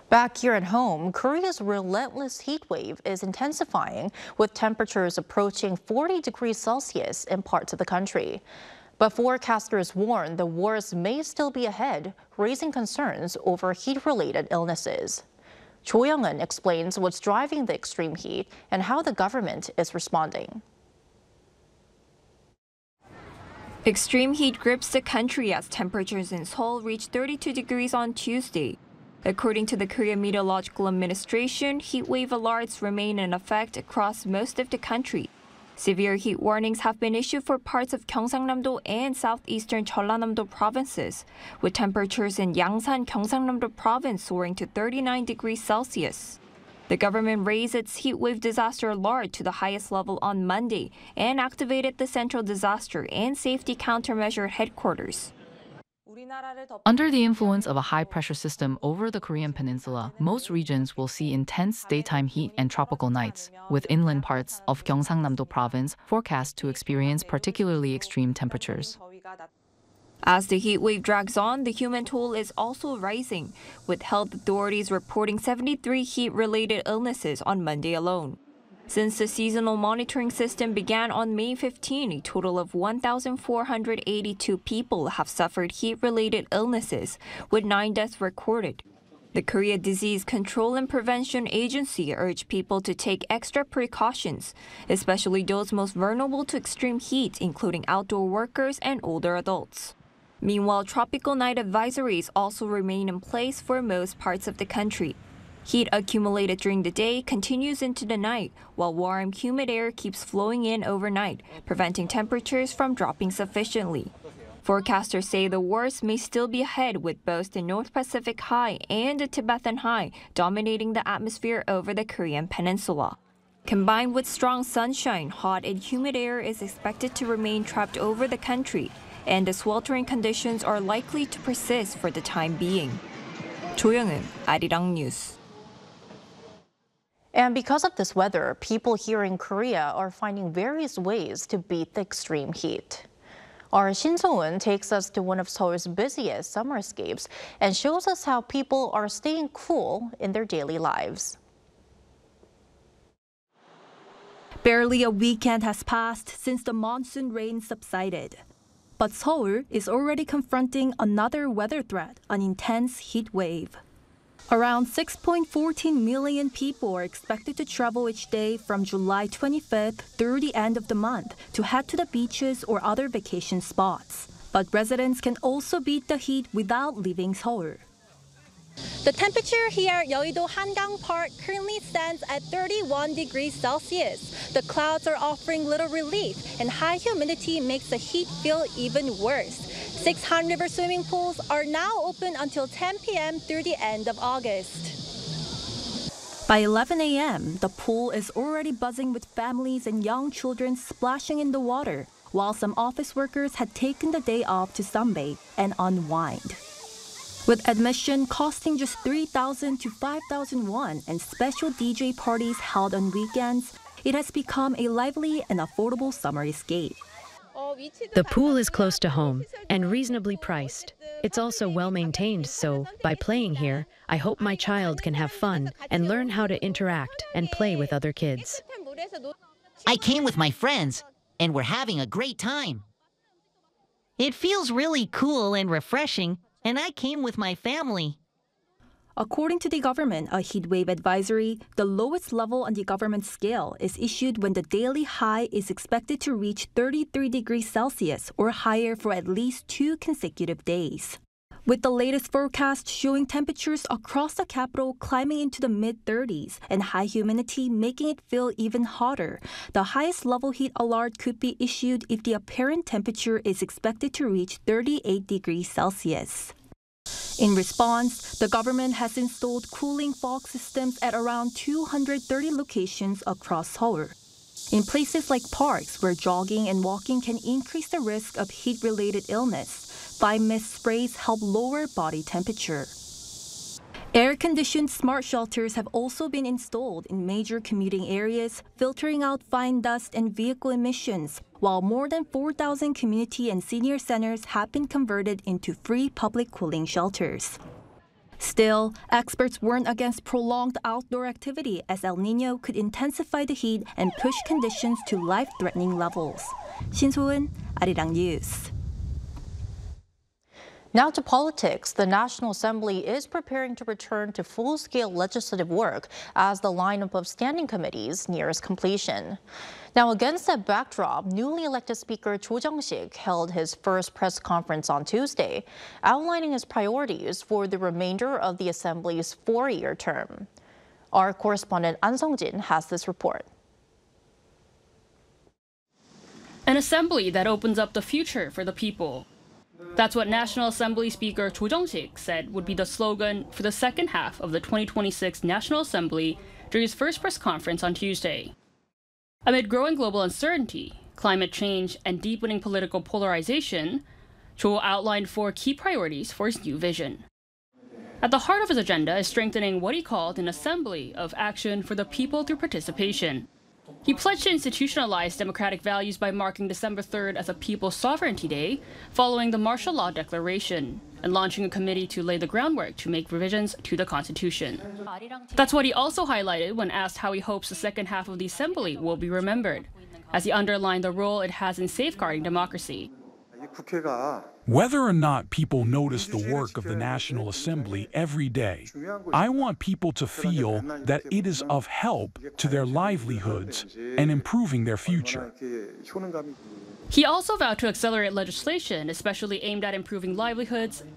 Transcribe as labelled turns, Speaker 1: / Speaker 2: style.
Speaker 1: Back here at home, Korea's relentless heat wave is intensifying, with temperatures approaching 40 degrees Celsius in parts of the country. But forecasters warn the worst may still be ahead, raising concerns over heat-related illnesses. Cho Young-eun explains what's driving the extreme heat and how the government is responding.
Speaker 2: Extreme heat grips the country as temperatures in Seoul reached 32 degrees on Tuesday. According to the Korea Meteorological Administration, heat wave alerts remain in effect across most of the country. Severe heat warnings have been issued for parts of Gyeongsangnam-do and southeastern Jeollanam-do provinces, with temperatures in Yangsan, Gyeongsangnam-do province soaring to 39 degrees Celsius. The government raised its heat wave disaster alert to the highest level on Monday and activated the Central Disaster and Safety Countermeasure Headquarters.
Speaker 3: Under the influence of a high-pressure system over the Korean peninsula, most regions will see intense daytime heat and tropical nights, with inland parts of Gyeongsangnam-do province forecast to experience particularly extreme temperatures.
Speaker 2: As the heat wave drags on, the human toll is also rising, with health authorities reporting 73 heat-related illnesses on Monday alone. Since the seasonal monitoring system began on May 15, a total of 1,482 people have suffered heat-related illnesses, with 9 deaths recorded. The Korea Disease Control and Prevention Agency urged people to take extra precautions, especially those most vulnerable to extreme heat, including outdoor workers and older adults. Meanwhile, tropical night advisories also remain in place for most parts of the country. Heat accumulated during the day continues into the night, while warm, humid air keeps flowing in overnight, preventing temperatures from dropping sufficiently. Forecasters say the worst may still be ahead, with both the North Pacific High and the Tibetan High dominating the atmosphere over the Korean peninsula. Combined with strong sunshine, hot and humid air is expected to remain trapped over the country, and the sweltering conditions are likely to persist for the time being. Cho Young-eun, Arirang News.
Speaker 1: And because of this weather, people here in Korea are finding various ways to beat the extreme heat. Our Shin So-eun takes us to one of Seoul's busiest summer escapes and shows us how people are staying cool in their daily lives.
Speaker 4: Barely a weekend has passed since the monsoon rain subsided. But Seoul is already confronting another weather threat, an intense heat wave. Around 6.14 million people are expected to travel each day from July 25th through the end of the month to head to the beaches or other vacation spots. But residents can also beat the heat without leaving Seoul.
Speaker 5: The temperature here at Yeouido Hangang Park currently stands at 31 degrees Celsius. The clouds are offering little relief, and high humidity makes the heat feel even worse. 6 Han River swimming pools are now open until 10 p.m. through the end of August.
Speaker 4: By 11 a.m., the pool is already buzzing with families and young children splashing in the water, while some office workers had taken the day off to sunbathe and unwind. With admission costing just 3,000 to 5,000 won and special DJ parties held on weekends, it has become a lively and affordable summer escape.
Speaker 6: The pool is close to home and reasonably priced. It's also well maintained, so by playing here, I hope my child can have fun and learn how to interact and play with other kids.
Speaker 7: I came with my friends, and we're having a great time. It feels really cool and refreshing, and I came with my family.
Speaker 4: According to the government, a heatwave advisory, the lowest level on the government scale, is issued when the daily high is expected to reach 33 degrees Celsius or higher for at least 2 consecutive days. With the latest forecast showing temperatures across the capital climbing into the mid-30s and high humidity making it feel even hotter, the highest level heat alert could be issued if the apparent temperature is expected to reach 38 degrees Celsius. In response, the government has installed cooling fog systems at around 230 locations across Seoul. In places like parks where jogging and walking can increase the risk of heat-related illness, fine mist sprays help lower body temperature. Air-conditioned smart shelters have also been installed in major commuting areas, filtering out fine dust and vehicle emissions, while more than 4,000 community and senior centers have been converted into free public cooling shelters. Still, experts warn against prolonged outdoor activity as El Niño could intensify the heat and push conditions to life-threatening levels. Shin So-eun, Arirang News.
Speaker 1: Now to politics. The National Assembly is preparing to return to full-scale legislative work as the lineup of standing committees nears completion. Now, against that backdrop, newly elected Speaker Cho Jung-sik held his first press conference on Tuesday, outlining his priorities for the remainder of the Assembly's four-year term. Our correspondent An Sung-jin has this report.
Speaker 8: An assembly that opens up the future for the people. That's what National Assembly Speaker Cho Jung-sik said would be the slogan for the second half of the 2026 National Assembly during his first press conference on Tuesday. Amid growing global uncertainty, climate change, and deepening political polarization, Cho outlined 4 key priorities for his new vision. At the heart of his agenda is strengthening what he called an assembly of action for the people through participation. He pledged to institutionalize democratic values by marking December 3rd as a People's Sovereignty Day, following the Martial Law Declaration, and launching a committee to lay the groundwork to make revisions to the Constitution. That's what he also highlighted when asked how he hopes the second half of the Assembly will be remembered, as he underlined the role it has in safeguarding democracy.
Speaker 9: Whether or not people notice the work of the National Assembly every day, I want people to feel that it is of help to their livelihoods and improving their future.
Speaker 8: He also vowed to accelerate legislation, especially aimed at improving livelihoods